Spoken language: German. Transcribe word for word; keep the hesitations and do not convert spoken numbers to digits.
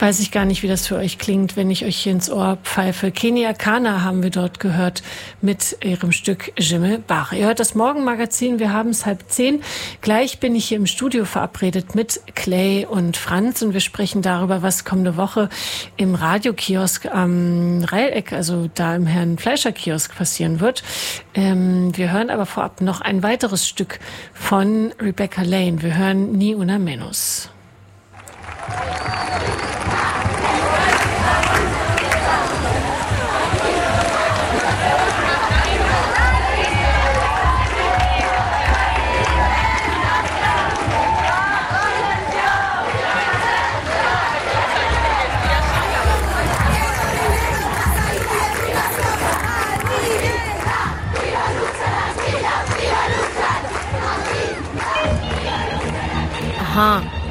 Weiß ich gar nicht, wie das für euch klingt, wenn ich euch hier ins Ohr pfeife. Kenia Kana haben wir dort gehört mit ihrem Stück Jimme Bach. Ihr hört das Morgenmagazin, wir haben es halb zehn. Gleich bin ich hier im Studio verabredet mit Clay und Franz und wir sprechen darüber, was kommende Woche im Radiokiosk am Reileck, also da im Herrn Fleischer Kiosk passieren wird. Ähm, wir hören aber vorab noch ein weiteres Stück von Rebecca Lane. Wir hören Ni Una Menos. Aha.